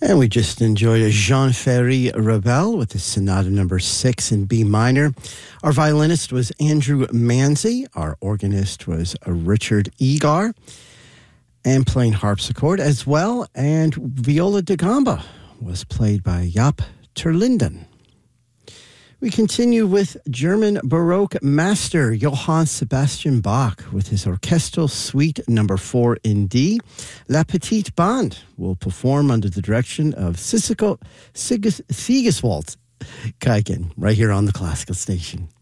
And we just enjoyed a Jean-Ferry Ravel with the Sonata number 6 in B minor. Our violinist was Andrew Manzi. Our organist was Richard Egar. And playing harpsichord as well. And viola da gamba was played by Jaap Terlinden. We continue with German Baroque master Johann Sebastian Bach with his orchestral suite number 4 in D. La Petite Bande will perform under the direction of Sigiswald Keiken right here on the Classical Station.